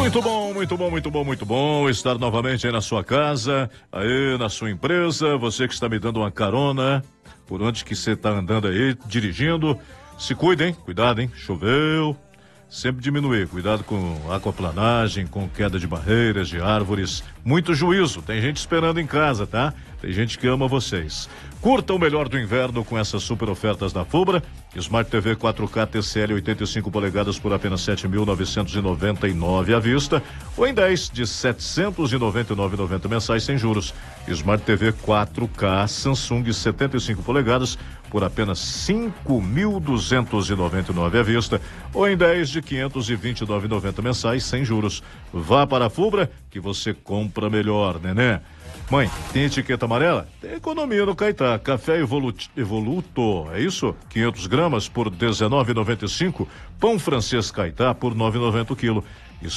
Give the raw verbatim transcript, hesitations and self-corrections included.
Muito bom, muito bom, muito bom, muito bom estar novamente aí na sua casa, aí na sua empresa, você que está me dando uma carona, por onde que você está andando aí, dirigindo, se cuida, hein? Cuidado, hein? Choveu, sempre diminuir, cuidado com aquaplanagem, com queda de barreiras, de árvores, muito juízo, tem gente esperando em casa, tá? Tem gente que ama vocês. Curta o melhor do inverno com essas super ofertas da Fubra. Smart T V quatro K T C L oitenta e cinco polegadas por apenas sete mil novecentos e noventa e nove à vista ou em dez de setecentos e noventa e nove reais e noventa centavos mensais sem juros. Smart T V quatro K Samsung setenta e cinco polegadas por apenas cinco mil duzentos e noventa e nove à vista ou em dez de quinhentos e vinte e nove reais e noventa centavos mensais sem juros. Vá para a Fubra que você compra melhor, nenê. Mãe, tem etiqueta amarela? Tem economia no Caetá. Café Evoluto, Evoluto, é isso? quinhentas gramas por dezenove reais e noventa e cinco. Pão francês Caetá por nove reais e noventa centavos o quilo.